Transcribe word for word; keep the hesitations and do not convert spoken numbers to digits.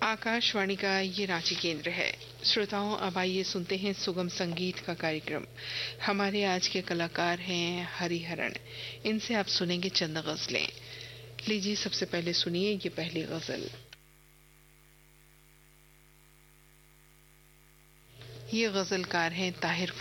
आकाशवाणी का ये रांची केंद्र है। श्रोताओं, अब आइए सुनते हैं सुगम संगीत का कार्यक्रम। हमारे आज के कलाकार हैं हरिहरन। इनसे आप सुनेंगे चंद गजलें। लीजिए, सबसे पहले सुनिए ये पहली गजल। ये गजलकार हैं ताहिर